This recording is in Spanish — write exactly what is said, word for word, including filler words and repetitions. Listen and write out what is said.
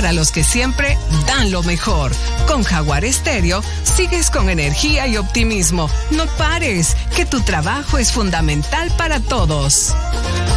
para los que siempre dan lo mejor. Con Jaguar Estéreo, sigues con energía y optimismo. No pares, que tu trabajo es fundamental para todos.